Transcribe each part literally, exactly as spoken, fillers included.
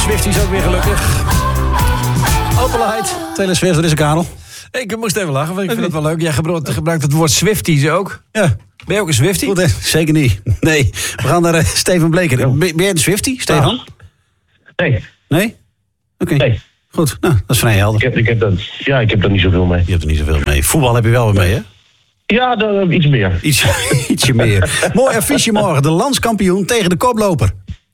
Swift is ook weer gelukkig. Openheid. Taylor Swift, dat is een Karel. Ik moest even lachen, want ik vind het wel leuk. Jij gebruikt, gebruikt het woord Swifties ook. Ja. Ben je ook een Swiftie? Goed, hè? Zeker niet. Nee, we gaan naar uh, Steven Bleker. Ben, ben jij een Swiftie, Stefan? Ah. Nee. Nee? Oké. Okay. Nee. Goed, nou, dat is vrij helder. Ik heb, ik heb dat, ja, ik heb daar niet zoveel mee. Je hebt er niet zoveel mee. Voetbal heb je wel weer mee, hè? Ja, daar, iets meer. Iets, ietsje meer. Mooi affiche morgen. De landskampioen tegen de koploper.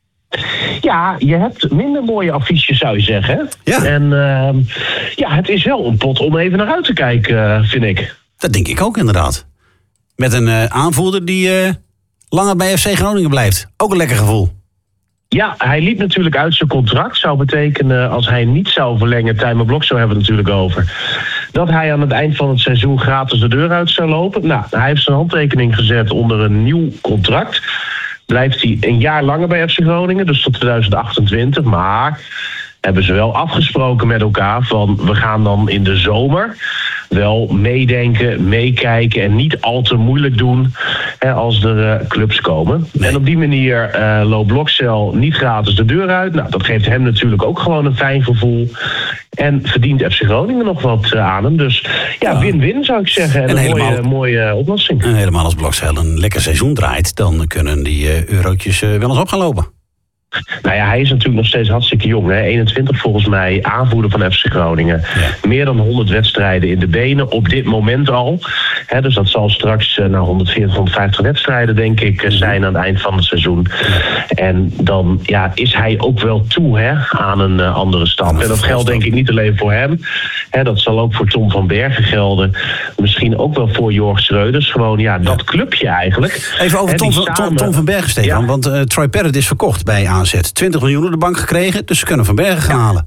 Ja, je hebt minder mooie affiches, zou je zeggen. Hè? Ja. En uh, ja, het is wel een pot om even naar uit te kijken, uh, vind ik. Dat denk ik ook inderdaad. Met een uh, aanvoerder die uh, langer bij F C Groningen blijft. Ook een lekker gevoel. Ja, hij liep natuurlijk uit zijn contract. Zou betekenen, als hij niet zou verlengen, Tijmen Blok zou hebben het natuurlijk over, dat hij aan het eind van het seizoen gratis de deur uit zou lopen. Nou, hij heeft zijn handtekening gezet onder een nieuw contract. Blijft hij een jaar langer bij F C Groningen, dus tot twintig achtentwintig. Maar hebben ze wel afgesproken met elkaar van we gaan dan in de zomer wel meedenken, meekijken en niet al te moeilijk doen hè, als er uh, clubs komen. Nee. En op die manier uh, loopt Blokcel niet gratis de deur uit. Nou, dat geeft hem natuurlijk ook gewoon een fijn gevoel. En verdient F C Groningen nog wat uh, aan hem. Dus ja, win-win zou ik zeggen. En, en een helemaal, mooie, mooie oplossing. En helemaal als Blokcel een lekker seizoen draait, dan kunnen die uh, eurotjes uh, wel eens op gaan lopen. Nou ja, hij is natuurlijk nog steeds hartstikke jong. Hè? eenentwintig volgens mij, aanvoerder van F C Groningen. Ja. Meer dan honderd wedstrijden in de benen, op dit moment al. Hè, dus dat zal straks uh, nou, honderdveertig, honderdvijftig wedstrijden, denk ik, uh, zijn aan het eind van het seizoen. Ja. En dan ja, is hij ook wel toe hè, aan een uh, andere stap. En dat geldt denk ik niet alleen voor hem. Hè, dat zal ook voor Tom van Bergen gelden. Misschien ook wel voor Jorg Schreuders. Gewoon ja, dat ja. clubje eigenlijk. Even over hè, Tom, samen... Tom, Tom van Bergen, Stefan. Ja. Want uh, Troy Parrott is verkocht bij A Z. twintig miljoen op de bank gekregen, dus ze kunnen Van Bergen gaan halen.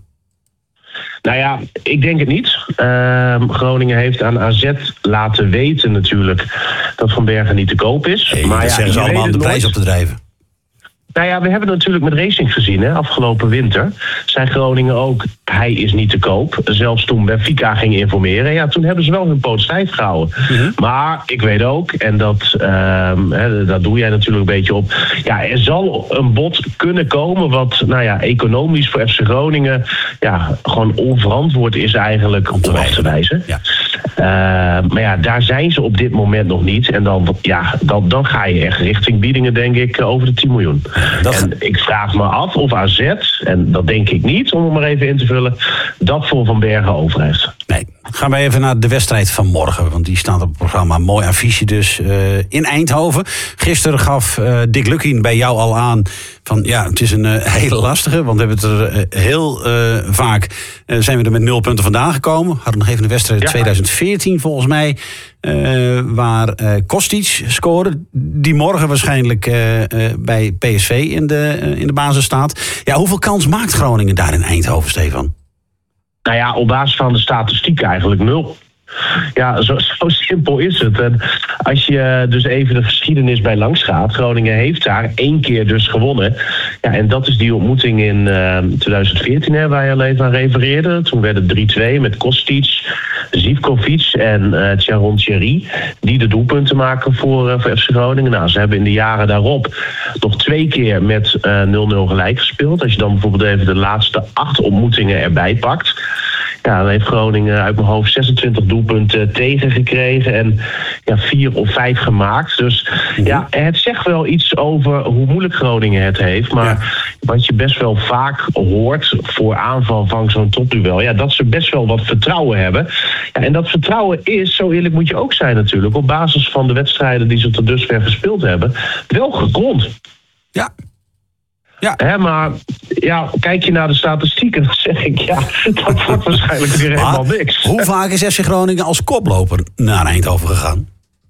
Nou ja, ik denk het niet. Uh, Groningen heeft aan A Z laten weten natuurlijk dat Van Bergen niet te koop is. Hey, maar dat ja, zeggen ze allemaal om de prijs op te drijven. Nou ja, we hebben het natuurlijk met Racing gezien, hè, afgelopen winter. Zei Groningen ook, hij is niet te koop. Zelfs toen Benfica ging informeren, ja, toen hebben ze wel hun poot stijf gehouden. Mm-hmm. Maar ik weet ook, en dat, uh, hè, dat doe jij natuurlijk een beetje op. Ja, er zal een bod kunnen komen wat, nou ja, economisch voor F C Groningen ja, gewoon onverantwoord is eigenlijk om te, af te wijzen. Ja. Uh, maar ja, daar zijn ze op dit moment nog niet. En dan, ja, dan, dan ga je echt richting biedingen, denk ik, over de tien miljoen. Dat... En ik vraag me af of A Z, en dat denk ik niet, om het maar even in te vullen, dat voor Van Bergen over heeft. Nee, gaan we even naar de wedstrijd van morgen, want die staat op het programma. Mooi affiche dus uh, in Eindhoven. Gisteren gaf uh, Dick Lukien bij jou al aan van ja, het is een uh, hele lastige, want we hebben het er uh, heel uh, vaak uh, zijn we er met nul punten vandaan gekomen. We hadden nog even een wedstrijd in ja. twintig veertien volgens mij, uh, waar uh, Kostic scoorde, die morgen waarschijnlijk uh, uh, bij P S V in de, uh, in de basis staat. Ja, hoeveel kans maakt Groningen daar in Eindhoven, Stefan? Nou ja, op basis van de statistiek eigenlijk nul. Ja, zo, zo simpel is het. En als je dus even de geschiedenis bij langs gaat, Groningen heeft daar één keer dus gewonnen. Ja, en dat is die ontmoeting in uh, twintig veertien, hè, waar je al even aan refereerde. Toen werd het drie twee met Kostic, Zivkovic en uh, Tjaron Thierry, die de doelpunten maken voor, uh, voor F C Groningen. Nou, ze hebben in de jaren daarop nog twee keer met uh, nul nul gelijk gespeeld. Als je dan bijvoorbeeld even de laatste acht ontmoetingen erbij pakt, ja, dan heeft Groningen uit mijn hoofd zesentwintig doelpunten tegengekregen en ja, vier of vijf gemaakt. Dus mm-hmm. ja, het zegt wel iets over hoe moeilijk Groningen het heeft. Maar ja. wat je best wel vaak hoort voor aanval van zo'n topduel, ja, dat ze best wel wat vertrouwen hebben. Ja, en dat vertrouwen is, zo eerlijk moet je ook zijn natuurlijk, op basis van de wedstrijden die ze tot dusver gespeeld hebben, wel gegrond. Ja. Ja. He, maar ja, kijk je naar de statistieken, dan zeg ik ja, dat wordt waarschijnlijk weer maar helemaal niks. Hoe vaak is F C Groningen als koploper naar Eindhoven gegaan?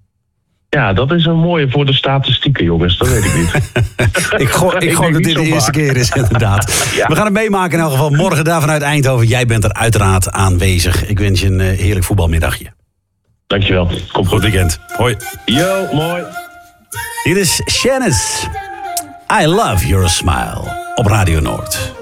Ja, dat is een mooie voor de statistieken, jongens. Dat weet ik niet. ik gooi ik gooi dat dit de eerste vaak. keer is, inderdaad. Ja. We gaan het meemaken in elk geval. Morgen daar vanuit Eindhoven. Jij bent er uiteraard aanwezig. Ik wens je een uh, heerlijk voetbalmiddagje. Dankjewel. Kom goed weekend. Hoi. Yo, mooi. Hier is Shanice. I love your smile op Radio Noord.